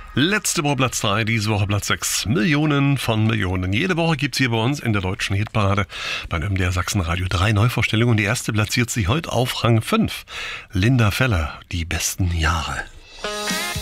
Letzte Woche Platz 3, diese Woche Platz 6. Millionen von Millionen. Jede Woche gibt es hier bei uns in der deutschen Hitparade bei MDR Sachsen Radio 3 Neuvorstellungen. Die erste platziert sich heute auf Rang 5. Linda Feller, die besten Jahre.